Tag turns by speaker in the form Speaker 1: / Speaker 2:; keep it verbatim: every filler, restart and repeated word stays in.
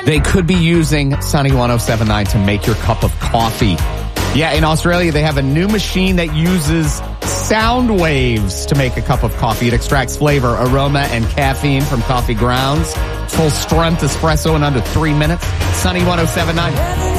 Speaker 1: they could be using Sunny one oh seven point nine to make your cup of coffee. Yeah, in Australia, they have a new machine that uses sound waves to make a cup of coffee. It extracts flavor, aroma, and caffeine from coffee grounds. Full strength espresso in under three minutes. Sunny one oh seven point nine.